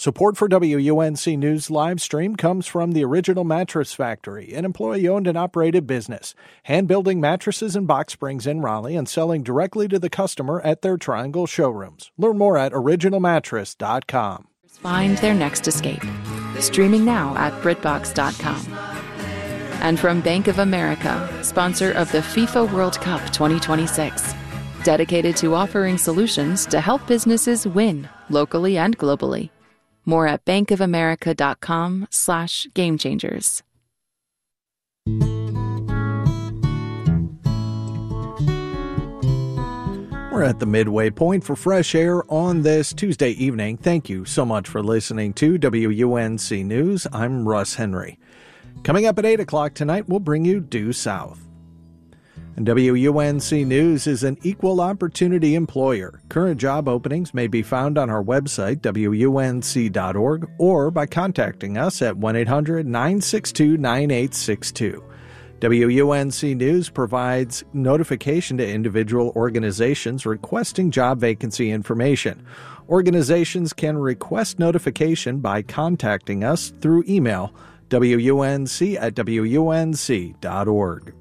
Support for WUNC News live stream comes from the Original Mattress Factory, an employee-owned and operated business, hand-building mattresses and box springs in Raleigh and selling directly to the customer at their Triangle showrooms. Learn more at originalmattress.com. Find their next escape. Streaming now at BritBox.com. And from Bank of America, sponsor of the FIFA World Cup 2026. Dedicated to offering solutions to help businesses win, locally and globally. More at bankofamerica.com/gamechangers. We're at the midway point for Fresh Air on this Tuesday evening. Thank you so much for listening to WUNC News. I'm Russ Henry. Coming up at 8 o'clock tonight, we'll bring you Due South. And WUNC News is an equal opportunity employer. Current job openings may be found on our website, WUNC.org, or by contacting us at 1-800-962-9862. WUNC News provides notification to individual organizations requesting job vacancy information. Organizations can request notification by contacting us through email, WUNC@WUNC.org.